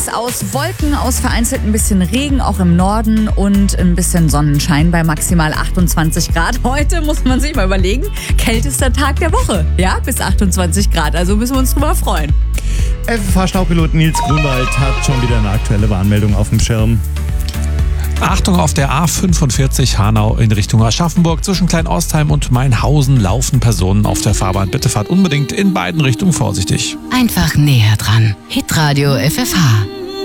Mix aus Wolken, aus vereinzelt ein bisschen Regen, auch im Norden und ein bisschen Sonnenschein bei maximal 28 Grad. Heute muss man sich mal überlegen, kältester Tag der Woche, ja, bis 28 Grad. Also müssen wir uns drüber freuen. FFH-Staubpilot Nils Grunwald hat schon wieder eine aktuelle Warnmeldung auf dem Schirm. Achtung, auf der A45 Hanau in Richtung Aschaffenburg zwischen Kleinostheim und Mainhausen laufen Personen auf der Fahrbahn. Bitte fahrt unbedingt in beiden Richtungen vorsichtig. Einfach näher dran. Hitradio FFH.